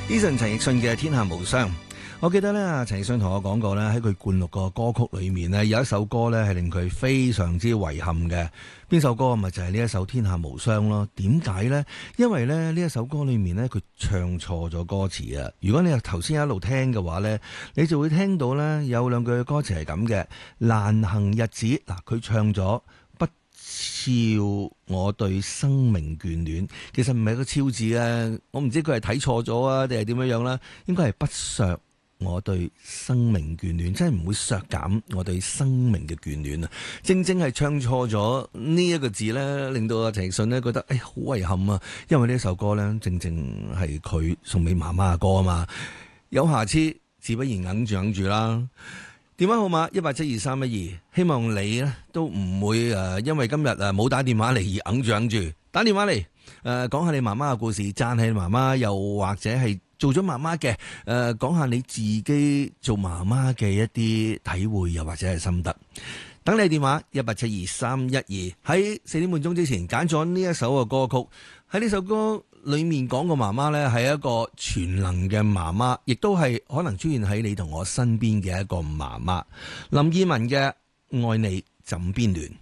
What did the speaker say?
Eason 陳奕迅嘅《天下無雙》，我記得咧，陳奕迅同我講過咧，喺佢灌錄個歌曲裏面咧，有一首歌咧係令佢非常之遺憾嘅。邊首歌咪就係呢一首《天下無雙》咯？點解呢？因為咧呢一首歌裏面咧，佢唱錯咗歌詞啊！如果你頭先一路聽嘅話咧，你就會聽到咧有兩句歌詞係咁嘅：難行日子，嗱，佢唱咗不肖我對生命眷戀，其實唔係個肖字啊！我唔知佢係睇錯咗啊，定係點樣樣啦？應該係不削我對生命眷戀，真係唔會削減我對生命嘅眷戀啊！正正係唱錯咗呢一個字咧，令到阿陳奕迅咧覺得好遺憾啊！因為呢首歌咧，正正係佢送俾媽媽嘅歌啊嘛，有瑕疵，自不然硬住啦。電話號碼1872312，希望你咧都唔會因為今日冇打電話嚟而硬住，打電話嚟講下你媽媽嘅故事，讚下你媽媽，又或者係做咗媽媽嘅講下你自己做媽媽嘅一啲體會，又或者係心得。等你電話1872312，喺4點半鐘之前揀咗呢一首嘅歌曲。喺呢首歌裏面講個媽媽呢，係一個全能嘅媽媽，亦都係可能出現喺你同我身邊嘅一個媽媽。林二汶嘅愛你枕邊戀。